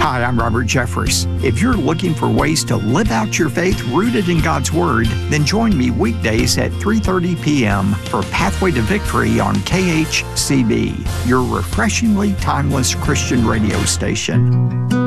Hi, I'm Robert Jeffress. If you're looking for ways to live out your faith rooted in God's Word, then join me weekdays at 3:30 p.m. for Pathway to Victory on KHCB, your refreshingly timeless Christian radio station.